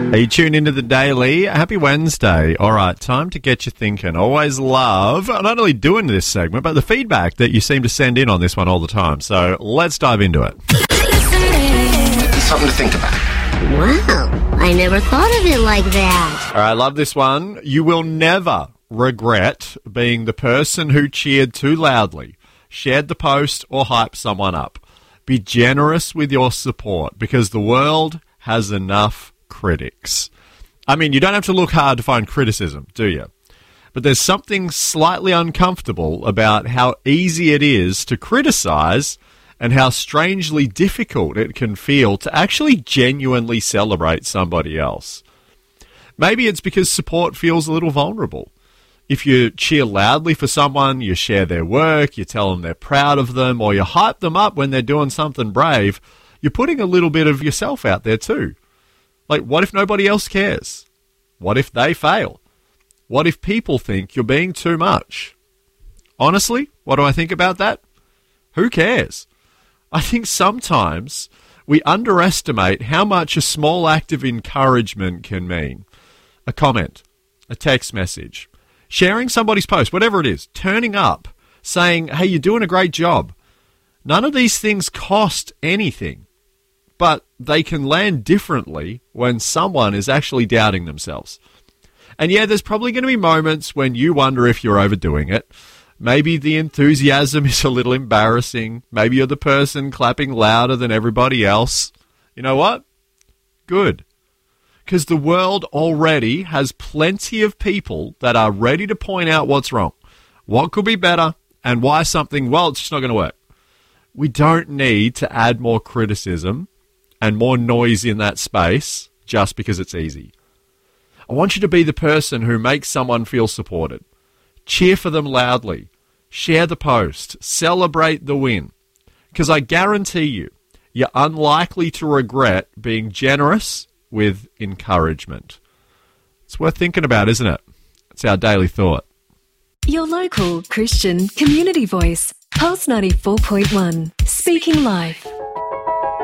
Hey, tune into the Daily. Happy Wednesday. All right, time to get you thinking. Always love not only doing this segment, but the feedback that you seem to send in on this one all the time. So let's dive into it. Something to think about. Wow, I never thought of it like that. All right, I love this one. You will never regret being the person who cheered too loudly, shared the post, or hyped someone up. Be generous with your support because the world has enough critics. I mean, you don't have to look hard to find criticism, do you? But there's something slightly uncomfortable about how easy it is to criticize and how strangely difficult it can feel to actually genuinely celebrate somebody else. Maybe it's because support feels a little vulnerable. If you cheer loudly for someone, you share their work, you tell them they're proud of them, or you hype them up when they're doing something brave, you're putting a little bit of yourself out there too. Like, what if nobody else cares? What if they fail? What if people think you're being too much? Honestly, what do I think about that? Who cares? I think sometimes we underestimate how much a small act of encouragement can mean. A comment, a text message, sharing somebody's post, whatever it is, turning up, saying, hey, you're doing a great job. None of these things cost anything, but they can land differently when someone is actually doubting themselves. And yeah, there's probably going to be moments when you wonder if you're overdoing it. Maybe the enthusiasm is a little embarrassing. Maybe you're the person clapping louder than everybody else. You know what? Good. Because the world already has plenty of people that are ready to point out what's wrong, what could be better, and why something, well, it's just not going to work. We don't need to add more criticism and more noise in that space just because it's easy. I want you to be the person who makes someone feel supported. Cheer for them loudly. Share the post. Celebrate the win. Because I guarantee you, you're unlikely to regret being generous with encouragement. It's worth thinking about, isn't it? It's our daily thought. Your local Christian community voice. Pulse 94.1. Speaking life.